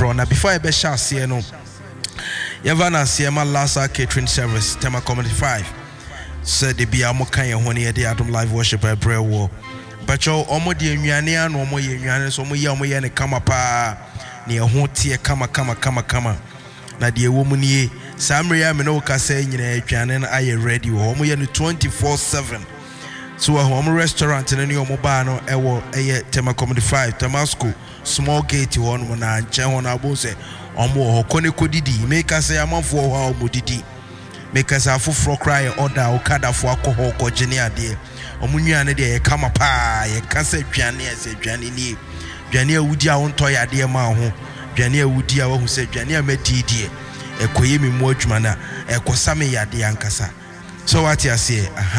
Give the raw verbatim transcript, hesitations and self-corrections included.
foforɔ na before I be share here no Yavana Siema Lasa catering service Tema Community five said the bia mo kan ye ho ne de adom live worship by Bray War but yo omo de nnuane an omo ye nnuane so omo ye omo ye ne kama pa ne ho tie kama kama kama kama na de ewo mu nie samria me no ka say nyina adwane na aye ready wo omo ye no twenty-four seven so a home restaurant in any omo bar no ewo eye Tema Community five Tamasco small gate one na nche ho na bo say omo ho kone kodidi make us say amafo ho omo didi make us afofro cry order okada fo akoho ko gene ade omo nnuane de ye kama pa ye kasa dwane ese dwane ni dwane awudi a wonto ya de ma ho dwane awudi a wo hu say dwane a madidi e koye mi mu adwuma na e kosame ya de ankasa so what you say